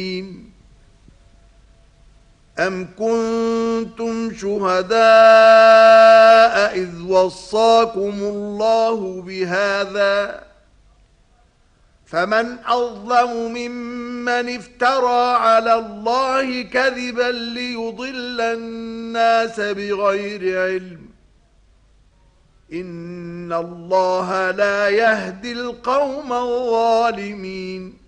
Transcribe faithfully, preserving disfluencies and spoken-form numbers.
أَمْ كُنْتُمْ شُهَدَاءَ إِذْ وَصَّاكُمُ اللَّهُ بِهَذَا فَمَنْ أَظْلَمُ مِمَّنِ افْتَرَى عَلَى اللَّهِ كَذِبًا لِيُضِلَّ النَّاسَ بِغَيْرِ عِلْمٍ إِنَّ اللَّهَ لَا يَهْدِي الْقَوْمَ الظَّالِمِينَ